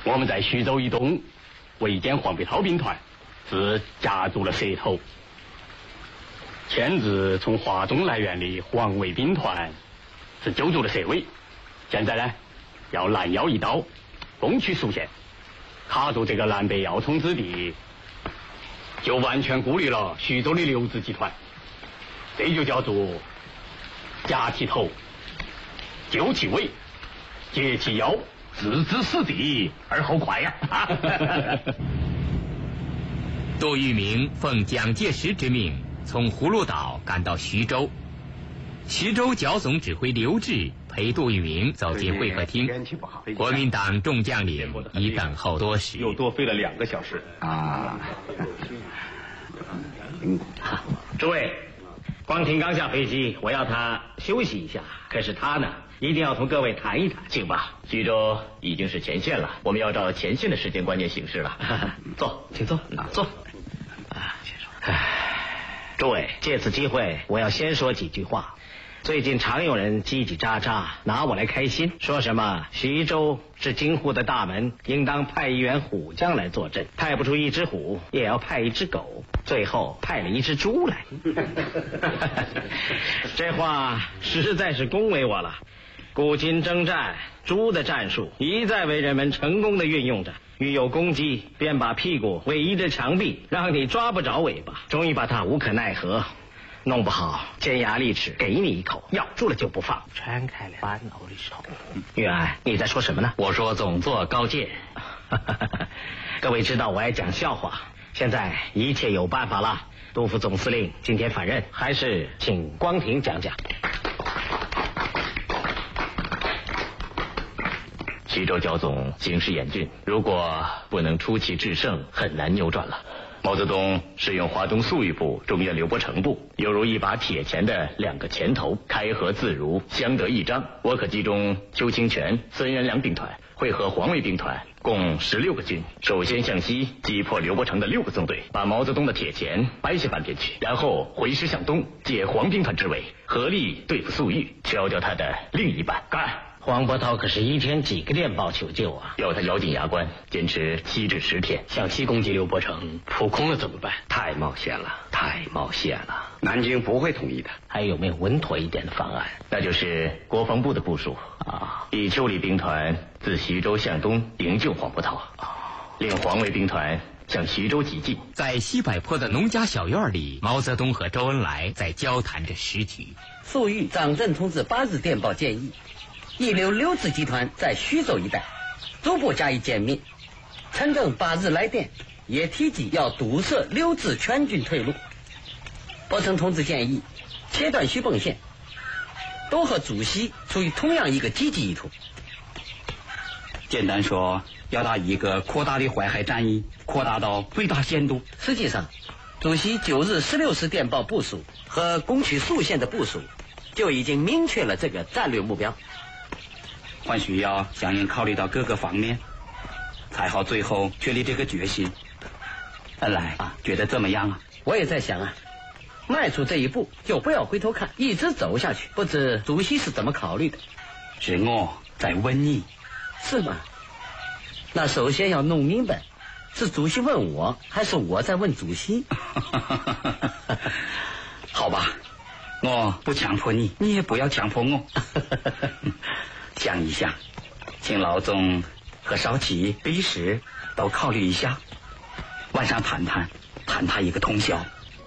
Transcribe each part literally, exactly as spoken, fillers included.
我们在徐州以东围歼黄北涛兵团，是夹住了舌头。前日从华中来援的黄卫兵团是揪住了蛇尾，现在呢要拦腰一刀攻取蜀县，卡住这个南北要冲之地，就完全孤立了徐州的刘氏集团。这就叫做夹其头，揪其尾，截其腰，置之死地而后快呀！ 杜聿明奉蒋介石之命，从葫芦岛赶到徐州。徐州剿总指挥刘峙陪杜聿明走进会客厅，国民党众将领已等候多时， 又多飞了两个小时啊！ 诸位，光庭刚下飞机，我要他休息一下，可是他呢，一定要同各位谈一谈。 请吧，徐州已经是前线了，我们要照前线的时间观念行事了。 坐，请坐，坐。啊，先说。诸位，借此机会，我要先说几句话。最近常有人叽叽喳喳拿我来开心，说什么徐州是京沪的大门，应当派一员虎将来坐镇，派不出一只虎，也要派一只狗，最后派了一只猪来。这话实在是恭维我了。古今征战，猪的战术一再为人们成功的运用着。遇有攻击，便把屁股围依着墙壁，让你抓不着尾巴，终于把它无可奈何。弄不好尖牙利齿给你一口，咬住了就不放，穿开了翻脑里头。玉安，你在说什么呢？ 我说总座高见。 各位知道我爱讲笑话，现在一切有办法了。杜副总司令今天返任，还是请光庭讲讲。 徐州剿总形势严峻，如果不能出奇制胜，很难扭转了。毛泽东是用华东粟裕部中原刘伯承部，犹如一把铁钳的两个钳头，开合自如，相得益彰。我可集中邱清泉、孙元良兵团，会合黄卫兵团，共十六个军，首先向西击破刘伯承的六个纵队，把毛泽东的铁钳掰下半边去，然后回师向东，借黄兵团之围，合力对付粟裕，敲掉他的另一半。干！ 黄伯韬可是一天几个电报求救啊！ 要他咬紧牙关，坚持七至十天。 向西攻击刘伯承，扑空了怎么办？ 太冒险了，太冒险了！南京不会同意的。 还有没有稳妥一点的方案？ 那就是国防部的部署啊，以邱李兵团自徐州向东营救黄伯韬，令黄卫兵团向徐州急进。 在西柏坡的农家小院里，毛泽东和周恩来在交谈着时局。 粟裕党政同志八日电报建议，一流刘氏集团在徐州一带逐步加以歼灭。陈赓八日来电也提及要堵塞刘氏全军退路。伯承同志建议切断徐蚌线，都和主席出于同样一个积极意图。 简单说，要把一个扩大的淮海战役扩大到最大限度。 实际上，主席九日十六时电报部署和攻取宿县的部署就已经明确了这个战略目标。 还需要相应考虑到各个方面，才好最后确立这个决心。恩来啊，觉得怎么样啊？ 我也在想啊，迈出这一步就不要回头看，一直走下去。不知主席是怎么考虑的？ 是我在问你。 是吗？那首先要弄明白，是主席问我，还是我在问主席？ 好吧，我不强迫你，你也不要强迫我。想一想，请老总和少奇、李石都考虑一下，晚上谈谈，谈他一个通宵。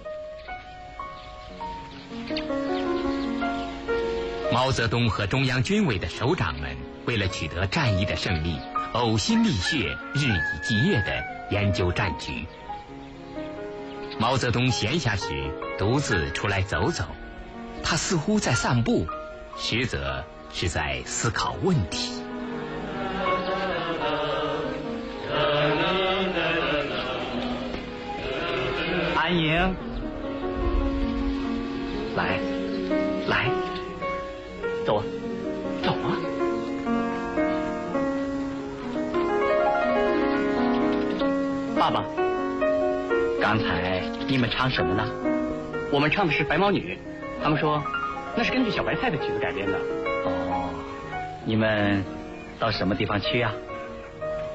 毛泽东和中央军委的首长们为了取得战役的胜利，呕心沥血、日以继夜地研究战局。毛泽东闲暇时独自出来走走，他似乎在散步，实则是在思考问题。 安营， 来，来，走啊，走啊！爸爸， 刚才你们唱什么呢？ 我们唱的是《白毛女》，他们说那是根据小白菜的曲子改编的。 哦，你们到什么地方去啊？